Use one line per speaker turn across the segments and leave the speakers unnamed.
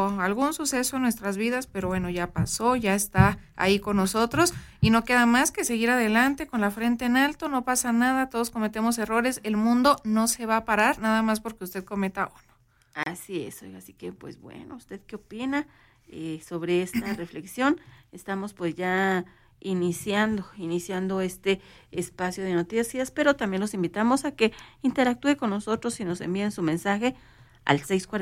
algún suceso en nuestras vidas, pero bueno, ya pasó, ya está ahí con nosotros y no queda más que seguir adelante con la frente en alto, no pasa nada, todos cometemos errores, el mundo no se va a parar nada más porque usted cometa uno.
Así es, oiga, así que pues bueno, ¿usted qué opina sobre esta reflexión? Estamos pues ya iniciando este espacio de noticias, pero también los invitamos a que interactúe con nosotros y nos envíen su mensaje al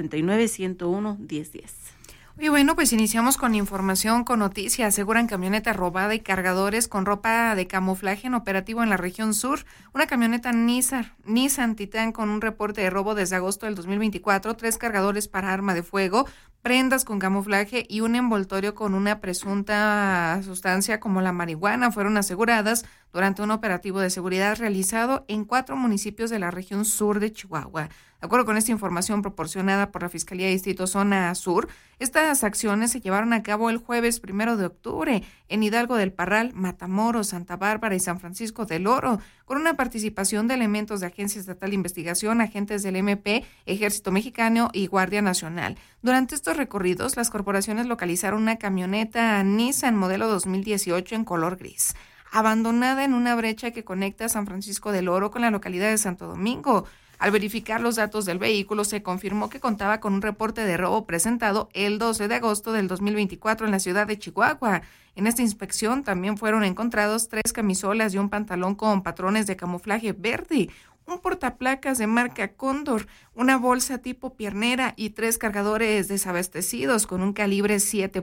649-101-1010.
Y bueno, pues iniciamos con información, con noticias. Aseguran camioneta robada y cargadores con ropa de camuflaje en operativo en la región sur. Una camioneta Nissan Titan con un reporte de robo desde agosto del 2024, 3 cargadores para arma de fuego, prendas con camuflaje y un envoltorio con una presunta sustancia como la marihuana fueron aseguradas durante un operativo de seguridad realizado en 4 municipios de la región sur de Chihuahua. De acuerdo con esta información proporcionada por la Fiscalía de Distrito Zona Sur, estas acciones se llevaron a cabo el jueves 1 de octubre en Hidalgo del Parral, Matamoros, Santa Bárbara y San Francisco del Oro, con una participación de elementos de Agencia Estatal de Investigación, agentes del MP, Ejército Mexicano y Guardia Nacional. Durante estos recorridos, las corporaciones localizaron una camioneta Nissan modelo 2018 en color gris, abandonada en una brecha que conecta San Francisco del Oro con la localidad de Santo Domingo. Al verificar los datos del vehículo, se confirmó que contaba con un reporte de robo presentado el 12 de agosto del 2024 en la ciudad de Chihuahua. En esta inspección también fueron encontrados 3 camisolas y un pantalón con patrones de camuflaje verde, un portaplacas de marca Cóndor, una bolsa tipo piernera y 3 cargadores desabastecidos con un calibre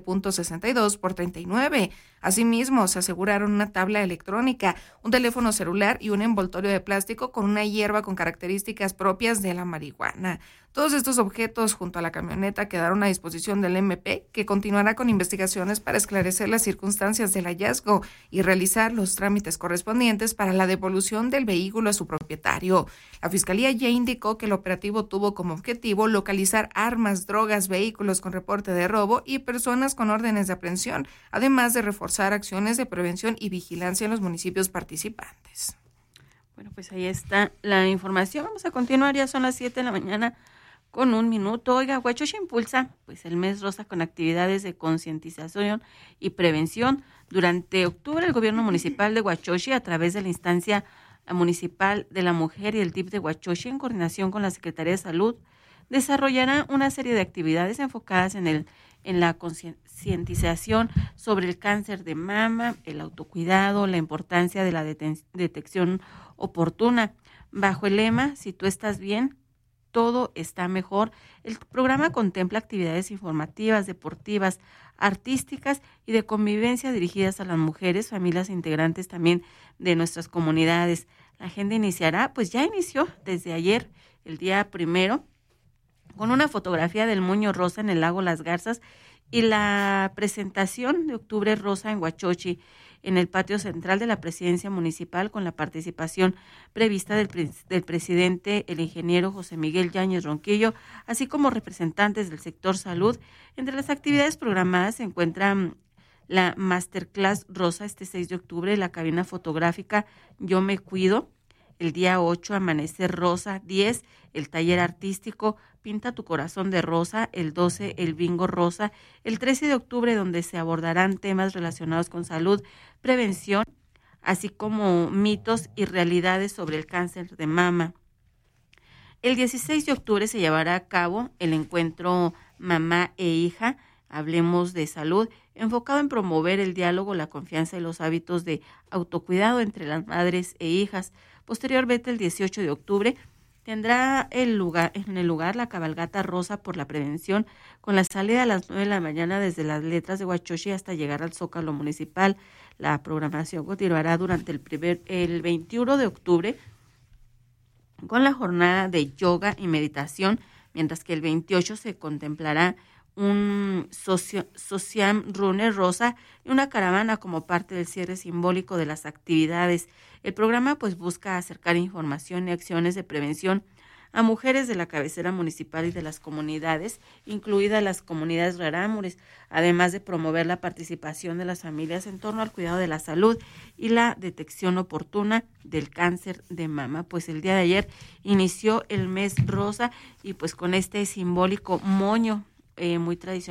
7.62 por 39. Asimismo, se aseguraron una tabla electrónica, un teléfono celular y un envoltorio de plástico con una hierba con características propias de la marihuana. Todos estos objetos junto a la camioneta quedaron a disposición del MP, que continuará con investigaciones para esclarecer las circunstancias del hallazgo y realizar los trámites correspondientes para la devolución del vehículo a su propietario. La Fiscalía ya indicó que el operativo tuvo como objetivo localizar armas, drogas, vehículos con reporte de robo y personas con órdenes de aprehensión, además de reforzar acciones de prevención y vigilancia en los municipios participantes.
Bueno, pues ahí está la información. Vamos a continuar, ya son las 7 de la mañana con 1 minuto. Oiga, Huachochi impulsa pues el mes rosa con actividades de concientización y prevención. Durante octubre, el gobierno municipal de Huachochi, a través de la instancia municipal de la mujer y el DIF de Huachochi, en coordinación con la Secretaría de Salud, desarrollará una serie de actividades enfocadas en la concientización sobre el cáncer de mama, el autocuidado, la importancia de la detección oportuna. Bajo el lema, si tú estás bien, todo está mejor, el programa contempla actividades informativas, deportivas, artísticas y de convivencia dirigidas a las mujeres, familias e integrantes también de nuestras comunidades. La agenda ya inició desde ayer, el día 1, con una fotografía del moño rosa en el lago Las Garzas y la presentación de Octubre Rosa en Huachochi, en el patio central de la presidencia municipal, con la participación prevista del presidente, el ingeniero José Miguel Yáñez Ronquillo, así como representantes del sector salud. Entre las actividades programadas se encuentran la Masterclass Rosa este 6 de octubre, la cabina fotográfica Yo Me Cuido, el día 8, Amanecer Rosa, 10, el taller artístico Pinta tu corazón de rosa, el 12, el bingo rosa, el 13 de octubre, donde se abordarán temas relacionados con salud, prevención, así como mitos y realidades sobre el cáncer de mama. El 16 de octubre se llevará a cabo el encuentro Mamá e Hija, Hablemos de Salud, enfocado en promover el diálogo, la confianza y los hábitos de autocuidado entre las madres e hijas. Posteriormente, el 18 de octubre, tendrá en el lugar la cabalgata rosa por la prevención, con la salida a las 9 de la mañana desde las Letras de Huachochi hasta llegar al Zócalo Municipal. La programación continuará durante el 21 de octubre con la jornada de yoga y meditación, mientras que el 28 se contemplará un Sociam Runner rosa y una caravana como parte del cierre simbólico de las actividades. El programa busca acercar información y acciones de prevención a mujeres de la cabecera municipal y de las comunidades, incluidas las comunidades rarámures, además de promover la participación de las familias en torno al cuidado de la salud y la detección oportuna del cáncer de mama. El día de ayer inició el mes rosa y con este simbólico moño muy tradicional